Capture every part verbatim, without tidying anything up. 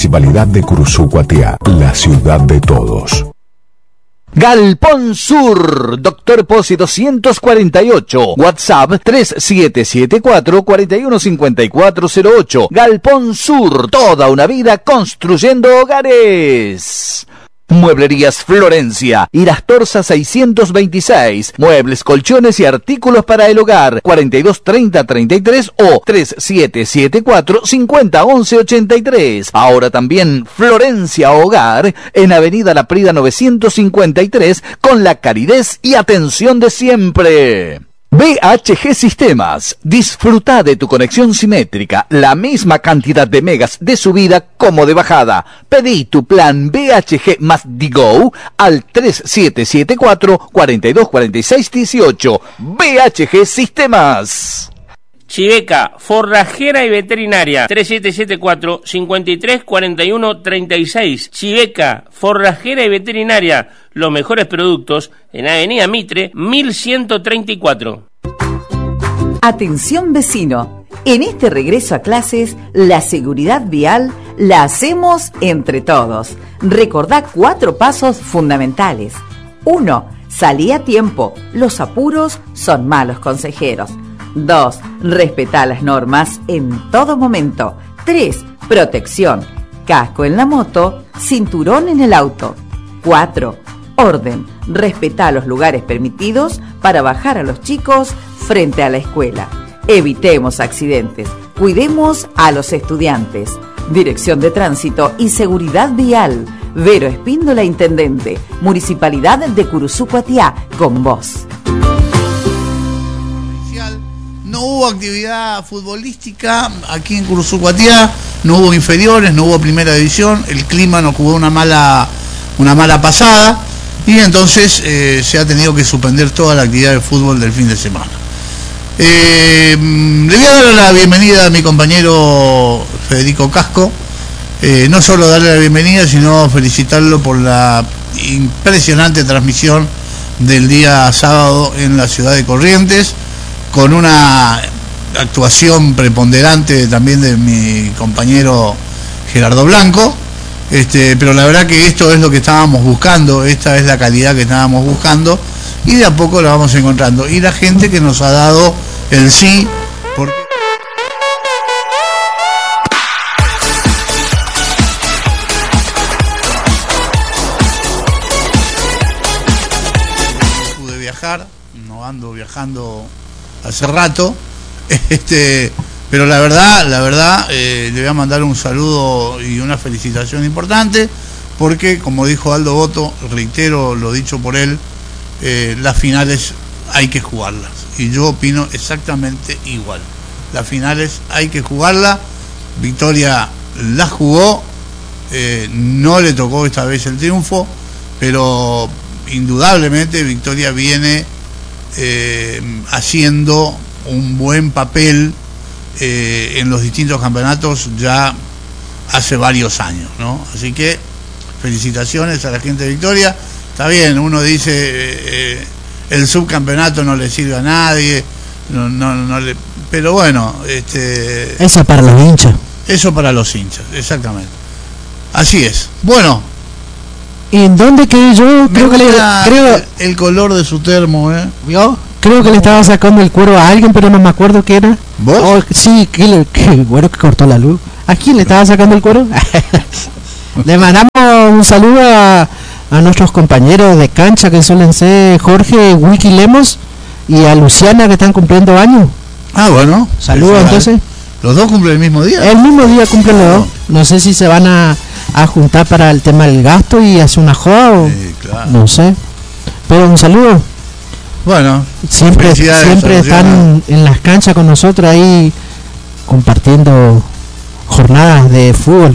Municipalidad de Curuzú-Cuatiá, la ciudad de todos. Galpón Sur, Doctor Pozzi doscientos cuarenta y ocho, WhatsApp tres siete siete cuatro, cuatro uno cinco cuatro cero ocho. Galpón Sur, toda una vida construyendo hogares. Mueblerías Florencia, Irastorza seiscientos veintiséis, muebles, colchones y artículos para el hogar, cuarenta y dos treinta treinta y tres o tres siete siete cuatro, cincuenta once ochenta y tres. Ahora también Florencia Hogar, en Avenida La Prida novecientos cincuenta y tres, con la calidez y atención de siempre. B H G Sistemas, disfruta de tu conexión simétrica, la misma cantidad de megas de subida como de bajada. Pedí tu plan B H G más Digo al tres siete siete cuatro, cuatro dos cuatro seis uno ocho. B H G Sistemas. Chiveca, forrajera y veterinaria, tres siete siete cuatro, cinco tres, cuatro uno tres seis. Chiveca, forrajera y veterinaria, los mejores productos en Avenida Mitre, mil ciento treinta y cuatro. Atención vecino, en este regreso a clases, la seguridad vial la hacemos entre todos. Recordá cuatro pasos fundamentales. uno. Salí a tiempo, los apuros son malos consejeros. dos. Respetá las normas en todo momento. tres. Protección. Casco en la moto, cinturón en el auto. cuatro. Orden. Respetá los lugares permitidos para bajar a los chicos frente a la escuela. Evitemos accidentes. Cuidemos a los estudiantes. Dirección de Tránsito y Seguridad Vial. Vero Espíndola, Intendente. Municipalidad de Curuzú-Cuatiá, con vos. No hubo actividad futbolística aquí en Curuzú-Cuatiá, no hubo inferiores, no hubo primera división, el clima nos jugó una mala, una mala pasada y entonces eh, se ha tenido que suspender toda la actividad de fútbol del fin de semana. Eh, le voy a dar la bienvenida a mi compañero Federico Casco, eh, no solo darle la bienvenida, sino felicitarlo por la impresionante transmisión del día sábado en la ciudad de Corrientes, con una actuación preponderante también de mi compañero Gerardo Blanco, este, pero la verdad que esto es lo que estábamos buscando, esta es la calidad que estábamos buscando y de a poco la vamos encontrando. Y la gente que nos ha dado el sí, porque pude viajar, no ando viajando hace rato, este, pero la verdad, la verdad, eh, le voy a mandar un saludo y una felicitación importante, porque como dijo Aldo Boto, reitero lo dicho por él, eh, las finales hay que jugarlas, y yo opino exactamente igual. Las finales hay que jugarlas. Victoria la jugó, eh, no le tocó esta vez el triunfo, pero indudablemente Victoria viene Eh, haciendo un buen papel eh, en los distintos campeonatos ya hace varios años, ¿no? Así que felicitaciones a la gente de Victoria. Está bien, uno dice eh, el subcampeonato no le sirve a nadie, no, no, no le, pero bueno, este, eso para los hinchas. Eso para los hinchas, exactamente. Así es. Bueno. ¿En dónde quedé yo? Creo que le, creo el, el color de su termo, ¿eh? ¿Vio? Creo que le estaba sacando el cuero a alguien, pero no me acuerdo qué era. ¿Vos? Oh, sí, que, le, que bueno que cortó la luz. ¿A quién le estaba sacando el cuero? Le mandamos un saludo a, a nuestros compañeros de cancha, que suelen ser Jorge Wiki Lemos y a Luciana, que están cumpliendo años. Ah, bueno. Saludos, entonces. ¿Los dos cumplen el mismo día? El mismo día cumplen los dos. No sé si se van a, a juntar para el tema del gasto y hacer una joda o... Sí, claro. No sé. Pero un saludo. Bueno, siempre siempre están en las canchas con nosotros ahí compartiendo jornadas de fútbol.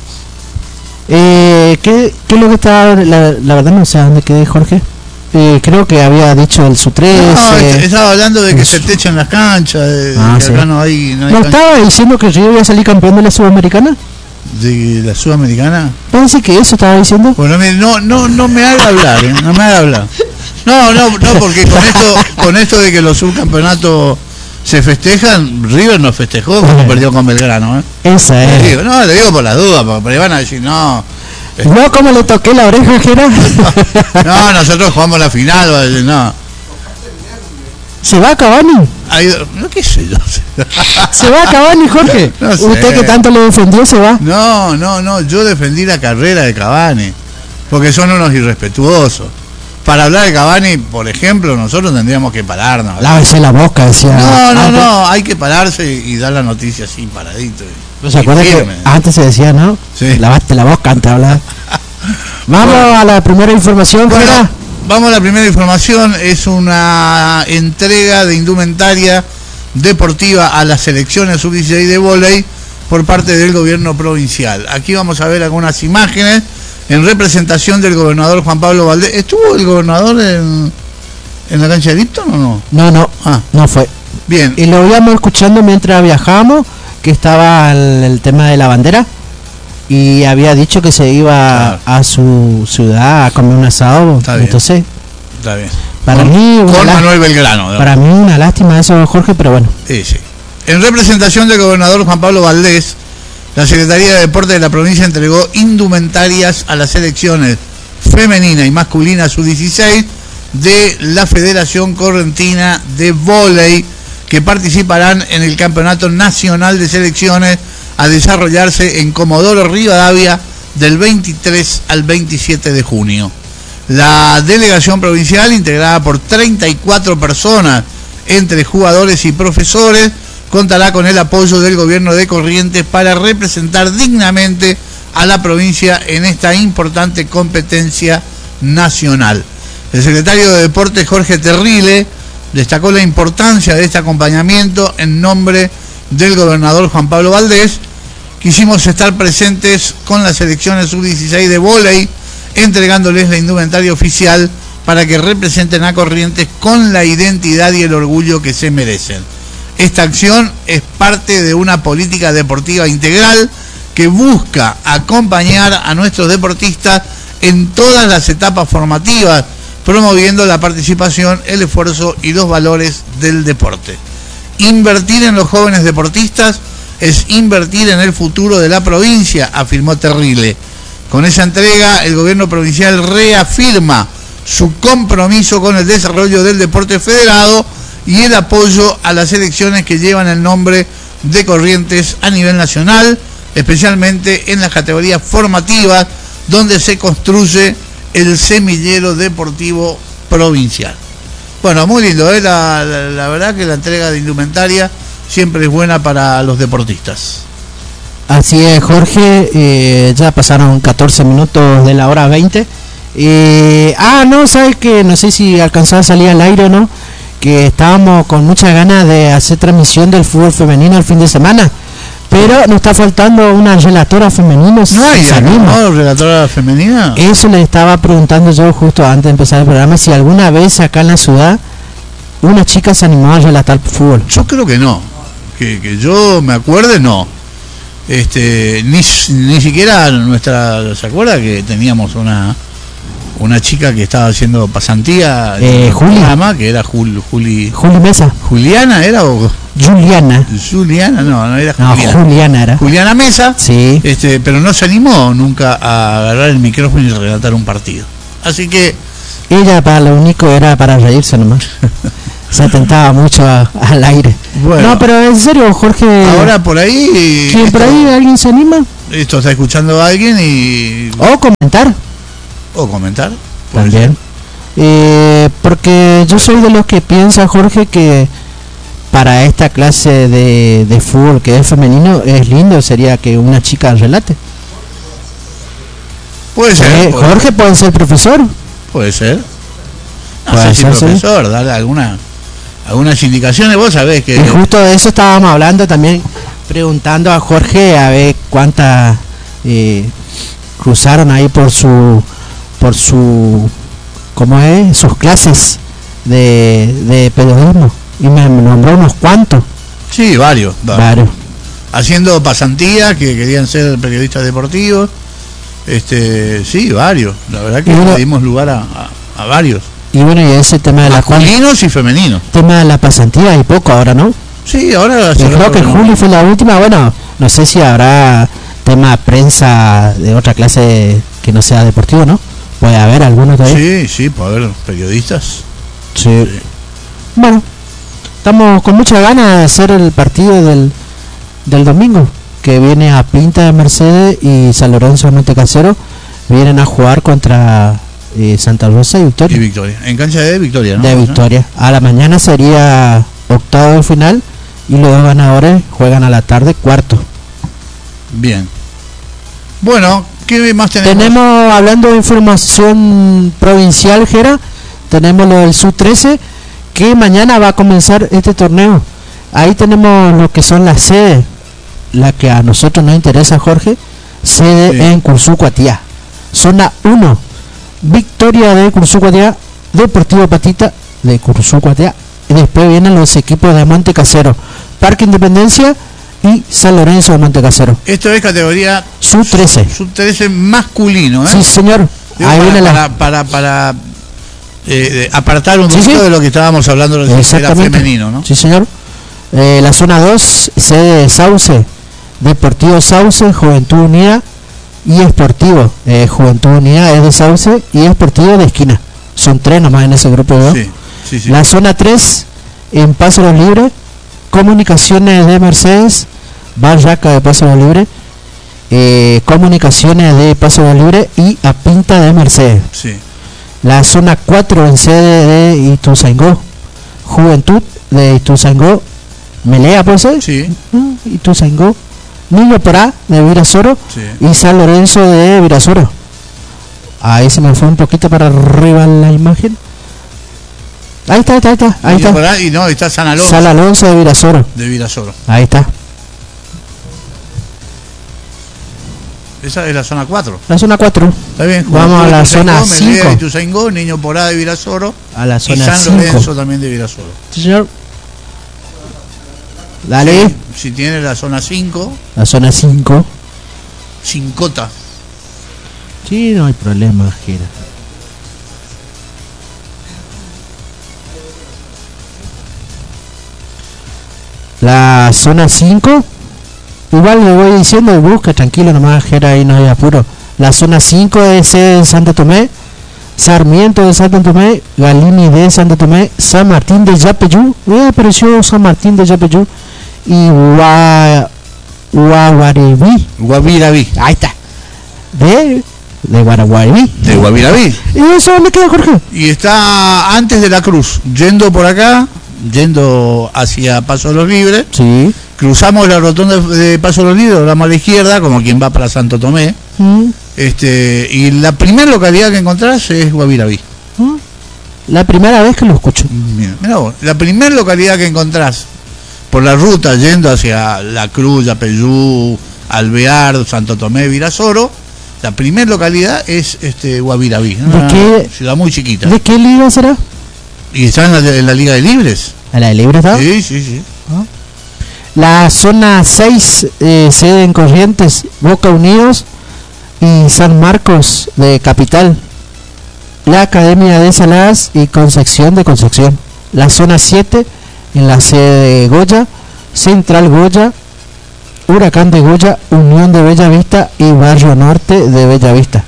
Eh, ¿qué, ¿Qué es lo que está? La, la verdad no sé a dónde quedé, Jorge. Eh, creo que había dicho el Sutres. No, eh, estaba hablando de que se te echan las canchas, de, ah, de que sí. acá no hay... No, hay ¿No cancha. estaba diciendo que Río iba a salir campeón de la Sudamericana? ¿De la Sudamericana? Pensé que eso estaba diciendo. Bueno, no, no, no me haga hablar, ¿eh? No me haga hablar. No, no, no, porque con esto, con esto de que los subcampeonatos se festejan. River no festejó cuando Bueno. perdió con Belgrano, ¿eh? Esa Le es. digo, no, le digo por las dudas, porque van a decir, no, No, como le toqué la oreja, Jera. no, nosotros jugamos la final, va a decir, no. ¿Se va Cavani? Hay, no, qué sé yo. ¿Se va Cavani, Jorge? No sé. Usted que tanto lo defendió, se va. No, no, no, yo defendí la carrera de Cavani, porque son unos irrespetuosos. Para hablar de Cavani, por ejemplo, nosotros tendríamos que pararnos. Lávese la boca, decía. No, no, antes. no, hay que pararse y, y dar la noticia así, paradito. y- ¿No se y acuerda que firme. antes se decía, no? Sí. Lavaste la boca antes de hablar. Vamos Bueno. a la primera información, Bueno, Jera. vamos a la primera información. Es una entrega de indumentaria deportiva a las selecciones sub dieciséis de vóley por parte del gobierno provincial. Aquí vamos a ver algunas imágenes en representación del gobernador Juan Pablo Valdés. ¿Estuvo el gobernador en, en la cancha de Lipton o no? No, no, Ah, no fue. bien. Y lo íbamos escuchando mientras viajábamos, que estaba el, el tema de la bandera. Y había dicho que se iba Claro. a su ciudad a comer un asado. Está bien. Entonces, Está bien. para con, mí, una con lá- Manuel Belgrano. ¿no? para mí una lástima eso, Jorge, pero bueno. Sí, sí. En representación del gobernador Juan Pablo Valdés, la Secretaría de Deportes de la provincia entregó indumentarias a las selecciones femenina y masculina sub dieciséis de la Federación Correntina de Vóley, que participarán en el Campeonato Nacional de Selecciones a desarrollarse en Comodoro Rivadavia del veintitrés al veintisiete de junio. La delegación provincial, integrada por treinta y cuatro personas, entre jugadores y profesores, contará con el apoyo del gobierno de Corrientes para representar dignamente a la provincia en esta importante competencia nacional. El secretario de Deportes, Jorge Terrile, destacó la importancia de este acompañamiento en nombre del gobernador Juan Pablo Valdés. Quisimos estar presentes con las selecciones sub dieciséis de vóley, entregándoles la indumentaria oficial para que representen a Corrientes con la identidad y el orgullo que se merecen. Esta acción es parte de una política deportiva integral que busca acompañar a nuestros deportistas en todas las etapas formativas, promoviendo la participación, el esfuerzo y los valores del deporte. Invertir en los jóvenes deportistas es invertir en el futuro de la provincia, afirmó Terrile. Con esa entrega, el gobierno provincial reafirma su compromiso con el desarrollo del deporte federado y el apoyo a las selecciones que llevan el nombre de Corrientes a nivel nacional, especialmente en las categorías formativas, donde se construye el semillero deportivo provincial. Bueno, muy lindo, ¿eh? la, la, la verdad que la entrega de indumentaria siempre es buena para los deportistas. Así es, Jorge. Eh, ya pasaron catorce minutos de la hora veinte. Eh, ah, no, sabes que no sé si alcanzaba a salir al aire o no. Que estábamos con muchas ganas de hacer transmisión del fútbol femenino el fin de semana. Pero nos está faltando una relatora femenina. si ¿No hay se acá, anima. no, relatora femenina? Eso le estaba preguntando yo justo antes de empezar el programa. Si alguna vez acá en la ciudad una chica se animó a relatar fútbol. Yo creo que no. Que, que yo me acuerde, no. Este, ni, ni siquiera nuestra, ¿se acuerda que teníamos una una chica que estaba haciendo pasantía Eh, en Juli. un programa, que era Jul, Juli, Juli Mesa. Juliana era o Juliana. Juliana, no, no era No, Juliana. Juliana era. Juliana Mesa, Sí. este, pero no se animó nunca a agarrar el micrófono y relatar un partido. Así que Ella para lo único era para reírse nomás. Se atentaba mucho a- al aire. Bueno. No, pero en serio, Jorge. ahora por ahí ¿quién por esto, ahí alguien se anima? esto está escuchando a alguien y O comentar o comentar. puede también. Eh, porque yo soy de los que piensa, Jorge, que para esta clase de, de fútbol que es femenino es lindo, sería que una chica relate. ser. Puede ser. Eh, puede- Jorge puede ser profesor. Puede ser. No Puede sé si ser, sí. profesor, darle alguna, algunas indicaciones. Vos sabés que Y justo de eso estábamos hablando también, preguntando a Jorge a ver cuántas eh, cruzaron ahí por su, por su, ¿cómo es? Sus clases de, de periodismo. Y me nombró unos cuantos. sí, varios, va- Varios. haciendo pasantía, que querían ser periodistas deportivos. Este, sí, varios. La verdad que Y uno- le dimos lugar a, a- a varios. Y bueno, y ese tema de la cual, Masculinos y femeninos. tema de la pasantía hay poco ahora, ¿no? Sí, ahora... Y creo que julio fue la última. Bueno, no sé si habrá tema prensa de otra clase que no sea deportivo, ¿no? Puede haber algunos todavía. Sí, sí, puede haber periodistas. Sí. sí. Bueno, estamos con mucha ganas de hacer el partido del, del domingo, que viene a Pinta de Mercedes y San Lorenzo de Montecasero. Vienen a jugar contra eh, Santa Rosa y Victoria. Y Victoria. En cancha de Victoria, ¿no? De Victoria. A la mañana sería octavo de final y los dos ganadores juegan a la tarde cuarto. Bien. Bueno, ¿qué más tenemos? Tenemos, hablando de información provincial, Jera, tenemos lo del sub trece, que mañana va a comenzar este torneo. Ahí tenemos lo que son las sedes, la que a nosotros nos interesa, Jorge, sede sí. en Cursucuatiá. Zona uno, Victoria de Cursucuatiá, Deportivo Patita de Cursucuatiá, y después vienen los equipos de Montecasero, Parque Independencia y San Lorenzo de Montecasero. Esto es categoría sub trece. Sub trece masculino, ¿eh? Sí, señor. Digo, ahí para, viene para, la... para, para eh, apartar un poquito sí, sí. de lo que estábamos hablando de era femenino, ¿no? Sí, señor. Eh, la zona dos, sede de Sauce, Deportivo Sauce, Juventud Unida y Esportivo. Eh, Juventud Unida es de Sauce y Esportivo de Esquina. Son tres nomás en ese grupo, ¿no? Sí, sí, sí. La zona tres, en Paso Los Libres, Comunicaciones de Mercedes, Barraca de Paso Los Libres, eh, Comunicaciones de Paso Los Libres y A Pinta de Mercedes. Sí. La zona cuatro, en sede de Ituzaingó, Juventud de Ituzaingó, Melea, ¿puede ser? Sí. Uh, Ituzaingó, Niño Porá de Virasoro, sí. y San Lorenzo de Virasoro. Ahí se me fue un poquito para arriba la imagen. Ahí está, ahí está, ahí está. Ahí está. Porá, y no, está San Alonso. San Alonso de Virasoro. De Virasoro. Ahí está. Esa es la zona cuatro. La zona cuatro. Está bien. Vamos a la zona cinco. Ituzaingó, Niño Porá de Virasoro. A la zona y San cinco. Lorenzo también de Virasoro. Sí, señor. Dale. Sí, si tiene la zona cinco. La zona cinco. Cincota. Sí, no hay problema, Gira. La zona cinco. Igual le voy diciendo y busca, tranquilo nomás, Jera, ahí no hay apuro. La zona cinco es de Santo Tomé, Sarmiento de Santo Tomé, Galini de Santo Tomé, San Martín de Yapeyú, me apareció San Martín de Yapeyú, y Gua, Guaguareví. Guaviraví. Ahí está. De, de Guaraguareví. De Guaviraví. ¿Y eso dónde queda, Jorge? Y está antes de la cruz, yendo por acá, yendo hacia Paso de los Libres. Sí. Cruzamos la rotonda de Paso de los Libres, damos a la izquierda, como quien va para Santo Tomé. Mm. Este, y la primera localidad que encontrás es Guaviraví. Mm. La primera vez que lo escucho. Mira, mira vos, la primera localidad que encontrás por la ruta yendo hacia La Cruz, Yapeyú, Alvear, Santo Tomé, Virasoro, la primera localidad es este Guaviraví, una qué, ciudad muy chiquita. ¿De qué liga será? Y está en la, en la Liga de Libres. ¿En la de Libres está? Sí, sí, sí. ¿Ah? La zona seis, eh, sede en Corrientes, Boca Unidos y San Marcos de Capital. La Academia de Saladas y Concepción de Concepción. La zona siete, en la sede de Goya, Central Goya, Huracán de Goya, Unión de Bellavista y Barrio Norte de Bellavista.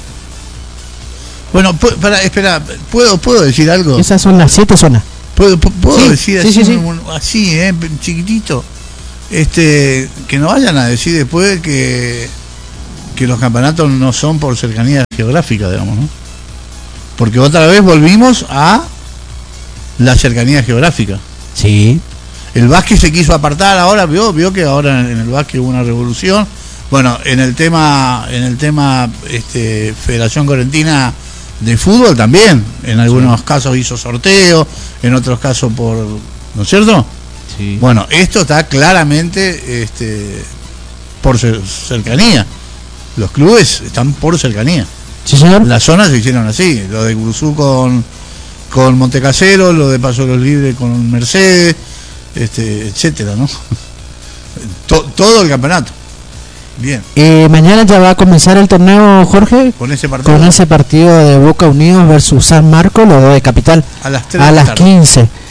Bueno, para, espera, ¿puedo, ¿puedo decir algo? Esas son las siete zonas. ¿Puedo, puedo sí, decir sí, así, sí, sí. Un, así, eh, chiquitito? Este, que no vayan a decir después que, que los campeonatos no son por cercanía geográfica, digamos, ¿no? Porque otra vez volvimos a la cercanía geográfica. Sí. El básquet se quiso apartar ahora, vio, vio que ahora en el básquet hubo una revolución. Bueno, en el tema, en el tema este, Federación Correntina de fútbol también, en algunos sí. casos hizo sorteo, en otros casos por, ¿no es cierto? Sí. Bueno, esto está claramente este, por cercanía. Los clubes están por cercanía. Sí, señor. Las zonas se hicieron así, lo de Cruzú con con Montecasero, lo de Paso de los Libres con Mercedes, este, etcétera, ¿no? To, todo el campeonato. Bien. Eh, mañana ya va a comenzar el torneo, Jorge. Con ese partido. Con ese partido de Boca Unidos versus San Marcos, los dos de Capital. A las tres A de las tarde. quince.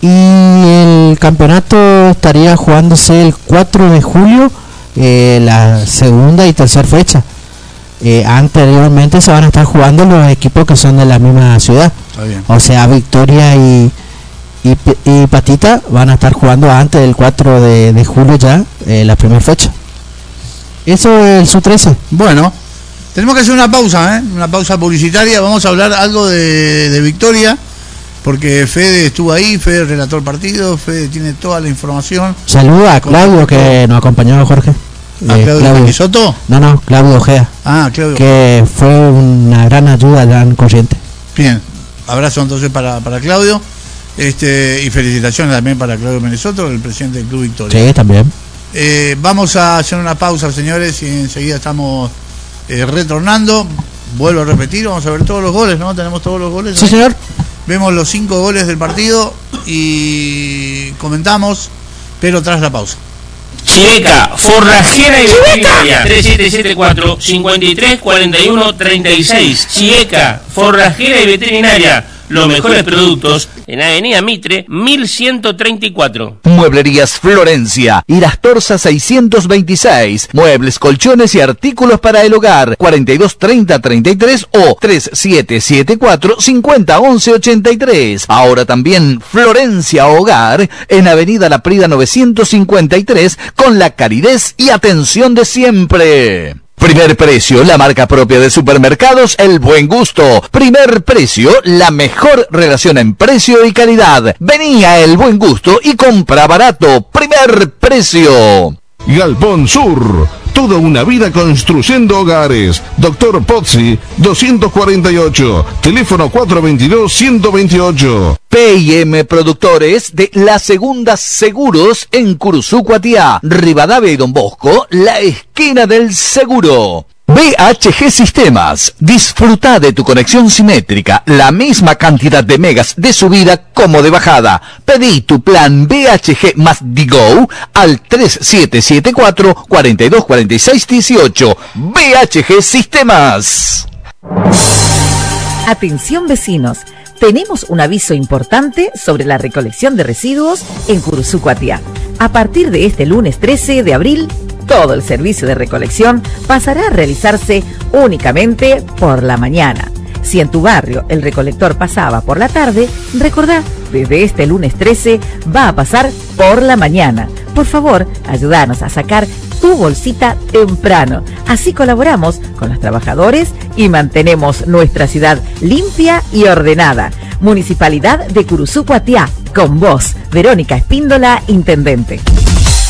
y el campeonato estaría jugándose el cuatro de julio, eh, la segunda y tercera fecha. Eh, anteriormente se van a estar jugando los equipos que son de la misma ciudad. Está bien. O sea, Victoria y, y, y Patita van a estar jugando antes del cuatro de, de julio ya, eh, la primera fecha. Eso es el sub trece. Bueno, tenemos que hacer una pausa, ¿eh? Una pausa publicitaria. Vamos a hablar algo de, de Victoria, porque Fede estuvo ahí, Fede relató el partido, Fede tiene toda la información. Saluda a Claudio, que nos acompañó, Jorge. ¿A Eh, Claudio Claudio. Soto? No, no, Claudio Ojea, Ah, Claudio. que fue una gran ayuda allá en Corrientes. Bien, abrazo entonces para, para Claudio, este y felicitaciones también para Claudio Menesoto, el presidente del Club Victoria. Sí, también. Eh, vamos a hacer una pausa, señores, y enseguida estamos eh, retornando. Vuelvo a repetir, vamos a ver todos los goles, ¿no? Tenemos todos los goles. Sí, ¿no? señor. Vemos los cinco goles del partido y comentamos, pero tras la pausa. Chiveca, forrajera y veterinaria. tres siete siete cuatro, cinco tres, cuatro uno, tres seis. Chiveca, forrajera y veterinaria. Los mejores productos en Avenida Mitre, mil ciento treinta y cuatro. Mueblerías Florencia, Irastorza seiscientos veintiséis. Muebles, colchones y artículos para el hogar. cuarenta y dos treinta treinta y tres o tres siete siete cuatro, cincuenta once ochenta y tres. Ahora también Florencia Hogar en Avenida La Prida novecientos cincuenta y tres, con la calidez y atención de siempre. Primer Precio, la marca propia de supermercados El Buen Gusto. Primer Precio, la mejor relación en precio y calidad. Vení a El Buen Gusto y compra barato. Primer Precio. Galpón Sur, toda una vida construyendo hogares. Doctor Pozzi, doscientos cuarenta y ocho, teléfono cuatro veintidós, ciento veintiocho. P y M Productores de La Segunda Seguros en Curuzú, Cuatiá, Rivadavia y Don Bosco, la esquina del seguro. B H G Sistemas, disfruta de tu conexión simétrica, la misma cantidad de megas de subida como de bajada. Pedí tu plan B H G más Digo al tres siete siete cuatro, cuatro dos cuatro seis uno ocho. B H G Sistemas. Atención vecinos, tenemos un aviso importante sobre la recolección de residuos en Curuzú, Cuatiá. A partir de este lunes trece de abril, todo el servicio de recolección pasará a realizarse únicamente por la mañana. Si en tu barrio el recolector pasaba por la tarde, recordá, desde este lunes trece va a pasar por la mañana. Por favor, ayúdanos a sacar tu bolsita temprano. Así colaboramos con los trabajadores y mantenemos nuestra ciudad limpia y ordenada. Municipalidad de Curuzú, Cuatiá, con vos, Verónica Espíndola, Intendente.